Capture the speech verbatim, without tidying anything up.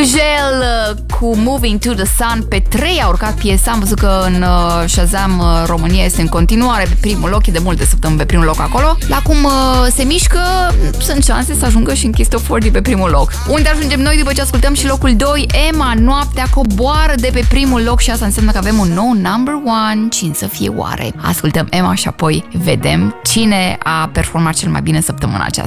Gugel cu Moving to the Sun. Pe trei a urcat piesa. Am văzut că în uh, Shazam uh, România este în continuare pe primul loc. E de multe săptămâni pe primul loc acolo. La cum uh, se mișcă, sunt șanse să ajungă și în Kiss Top patruzeci pe primul loc. Unde ajungem noi după ce ascultăm și locul doi? Emma, Noaptea coboară de pe primul loc și asta înseamnă că avem un nou number one. Cine să fie oare? Ascultăm Emma și apoi vedem cine a performat cel mai bine săptămâna aceasta.